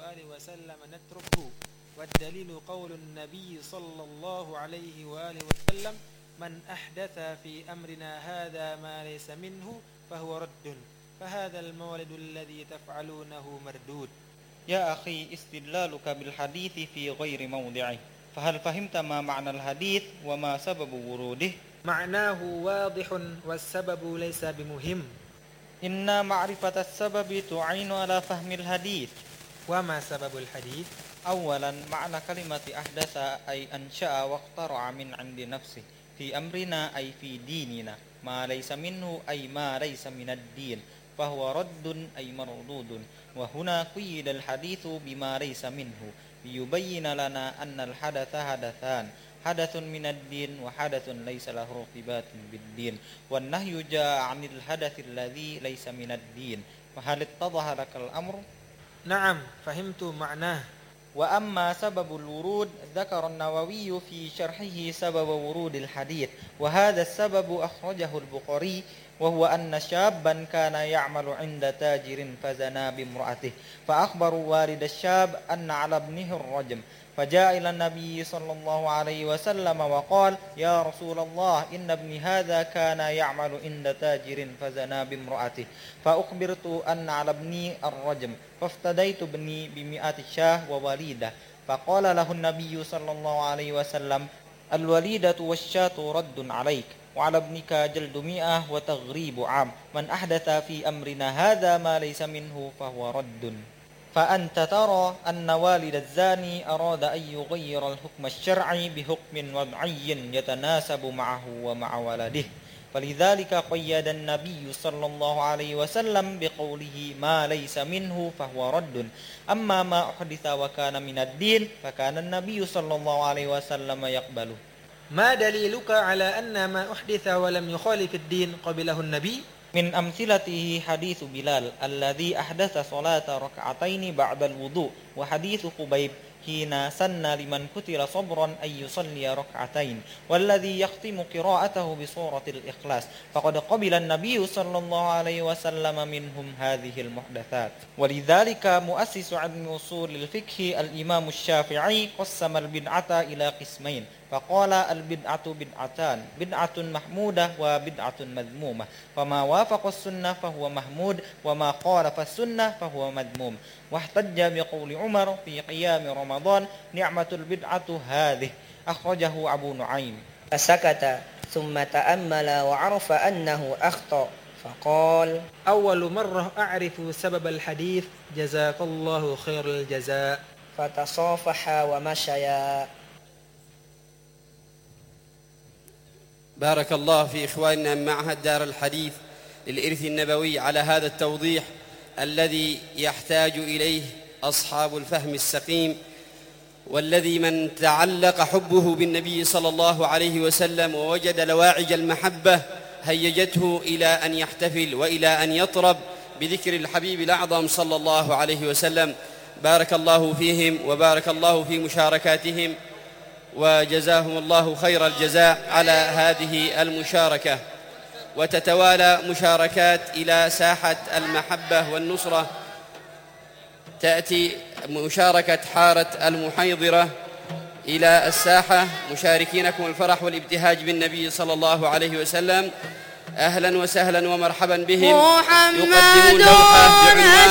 وآله وسلم نتركه، والدليل قول النبي صلى الله عليه وآله وسلم: من أحدث في أمرنا هذا ما ليس منه فهو رد، فهذا المولد الذي تفعلونه مردود. يا أخي، استدلالك بالحديث في غير موضعه، فهل فهمت ما معنى الحديث وما سبب وروده؟ معناه واضح والسبب ليس بمهم. إن معرفة السبب تعين على فهم الحديث. وما سبب الحديث؟ أولا، معنى كلمة أحدث أي أنشأ واخترع من عند نفسه في أمرنا أي في ديننا ما ليس منه أي ما ليس من الدين، فهو رد أي مردود. وهنا قيد الحديث بما ليس منه ليبين لنا أن الحدث حدثان: حدث من الدين وحدث ليس له ارتباط بالدين، والنهي جاء عن الحدث الذي ليس من الدين. فهل اتضح لك الأمر؟ نعم، فهمت معناه. وأما سبب الورود، ذكر النووي في شرحه سبب ورود الحديث، وهذا السبب أخرجه البخاري، وهو أن شابا كان يعمل عند تاجر فزنى بامرأته، فأخبر والد الشاب أن على ابنه الرجم، فجاء إلى النبي صلى الله عليه وسلم وقال: يا رسول الله، إن ابني هذا كان يعمل عند تاجر فزنى بامرأته، فأخبرت أن على ابني الرجم، فافتديت ابني ب100 شاة ووليدة. فقال له النبي صلى الله عليه وسلم: الوليدة والشاة رد عليك، وعلى ابنك جلد 100 وتغريب عام. من أحدث في أمرنا هذا ما ليس منه فهو رد. فأنت ترى أن والد الزاني أراد أن يغير الحكم الشرعي بحكم وضعي يتناسب معه ومع ولده، فلذلك قيد النبي صلى الله عليه وسلم بقوله ما ليس منه فهو رد. أما ما أحدث وكان من الدين فكان النبي صلى الله عليه وسلم يقبله. ما دليلك على أن ما أحدث ولم يخالف الدين قبله النبي؟ من أمثلته حديث بلال الذي أحدث صلاة ركعتين بعد الوضوء، وحديث خبيب حين سن لمن قتل صبرا أن يصلي ركعتين، والذي يختم قراءته بسورة الإخلاص، فقد قبل النبي صلى الله عليه وسلم منهم هذه المحدثات. ولذلك مؤسس علم أصول الفقه الإمام الشافعي قسم البدعة إلى قسمين، فقال: البدعة بدعتان: بدعة محمودة وبدعة مذمومة، فما وافق السنة فهو محمود، وما خالف السنة فهو مذموم. واحتج بقول عمر في قيام رمضان: نعمة البدعة هذه، أخرجه أبو نعيم. فسكت ثم تأمل وعرف أنه أخطأ، فقال: أول مرة أعرف سبب الحديث، جزاك الله خير الجزاء. فتصافحا ومشيا. بارك الله في إخواننا من معهد دار الحديث للإرث النبوي على هذا التوضيح الذي يحتاج إليه أصحاب الفهم السقيم، والذي من تعلق حبه بالنبي صلى الله عليه وسلم ووجد لواعج المحبة هيجته إلى أن يحتفل وإلى أن يطرب بذكر الحبيب الأعظم صلى الله عليه وسلم. بارك الله فيهم وبارك الله في مشاركاتهم، وجزاهم الله خير الجزاء على هذه المشاركة. وتتوالى مشاركات إلى ساحة المحبة والنصرة. تأتي مشاركة حارة المحيضرة إلى الساحة، مشاركينكم الفرح والابتهاج بالنبي صلى الله عليه وسلم. أهلا وسهلا ومرحبا بهم. يقدمون لوحة بعنوان